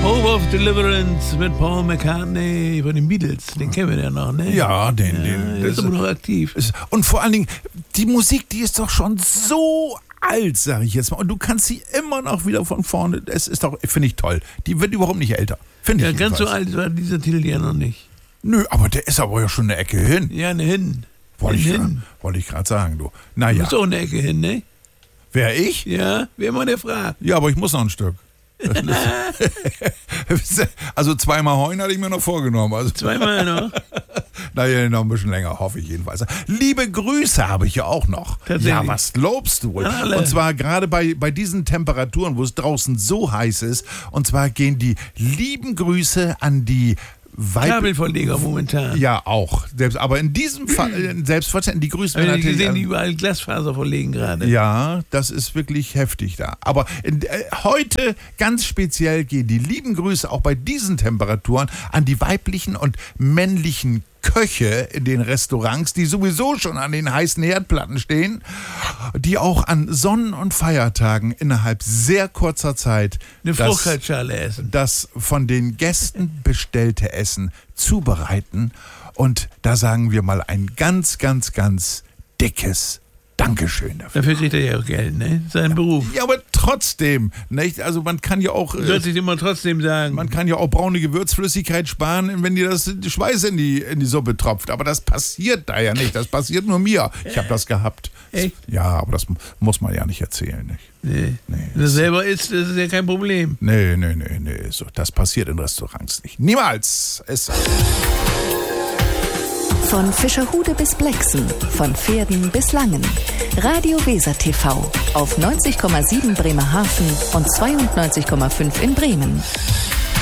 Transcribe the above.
Hope of Deliverance mit Paul McCartney von den Beatles. Den kennen wir ja noch, ne? Ja, den ist aber noch aktiv. Und vor allen Dingen, die Musik, die ist doch schon so alt, sag ich jetzt mal. Und du kannst sie immer noch wieder von vorne. Es ist doch, finde ich toll. Die wird überhaupt nicht älter. Finde ich. Ja, ganz so alt war dieser Titel ja noch nicht. Nö, aber der ist aber ja schon eine Ecke hin. Ja, eine hin. Wollte ich gerade sagen, du. Naja. Du bist auch eine Ecke hin, ne? Wer, ich? Ja, wer immer der fragt. Ja, aber ich muss noch ein Stück. Also zweimal heuen hatte ich mir noch vorgenommen. Also zweimal noch? Naja, noch ein bisschen länger, hoffe ich jedenfalls. Liebe Grüße habe ich ja auch noch. Ja, was lobst du wohl? Und zwar gerade bei diesen Temperaturen, wo es draußen so heiß ist. Und zwar gehen die lieben Grüße an die Kabelverleger momentan. Ja, auch. Aber in diesem Fall, selbstverständlich, die grüßen wir natürlich. Die sehen überall Glasfaser verlegen gerade. Ja, das ist wirklich heftig da. Aber heute ganz speziell gehen die lieben Grüße auch bei diesen Temperaturen an die weiblichen und männlichen Köche in den Restaurants, die sowieso schon an den heißen Herdplatten stehen, die auch an Sonnen- und Feiertagen innerhalb sehr kurzer Zeit eine Fruchthalsschale essen. Das von den Gästen bestellte Essen zubereiten. Und da sagen wir mal ein ganz, ganz, ganz dickes Dankeschön dafür. Dafür kriegt er ja auch Geld, ne? Sein Beruf. Ja, aber trotzdem, nicht? Also man kann ja auch... Du sollst immer trotzdem sagen. Man kann ja auch braune Gewürzflüssigkeit sparen, wenn dir das Schweiß in die Suppe tropft. Aber das passiert da ja nicht. Das passiert nur mir. Ich habe das gehabt. Echt? Ja, aber das muss man ja nicht erzählen, nicht? Nee. Wenn das selber ist, das ist ja kein Problem. Nee. So, das passiert in Restaurants nicht. Niemals. Von Fischerhude bis Blexen, von Pferden bis Langen. Radio Weser TV auf 90,7 Bremerhaven und 92,5 in Bremen.